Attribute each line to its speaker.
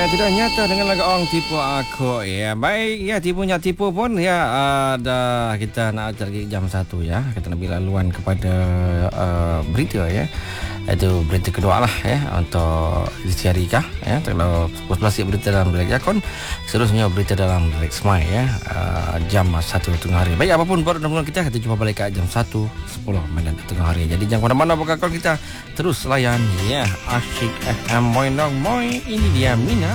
Speaker 1: tidak nyata dengan lagu orang tipu aku ya. Baik ya, tipu pun ya, dah kita nak lagi jam 1 ya. Kita nak beri laluan kepada berita ya. Itu berita kedua lah ya untuk dicari kah ya. Kalau plastik berita dalam Black Jakon, seterusnya berita dalam Black Smile ya, jam 1 tengah hari. Baik, apapun program kita jumpa balik kat jam 1.10 malam tengah hari. Jadi jangan mana-mana, bakal kita terus layan ya. Asyik FM Moin Dong Moin. Ini dia Mina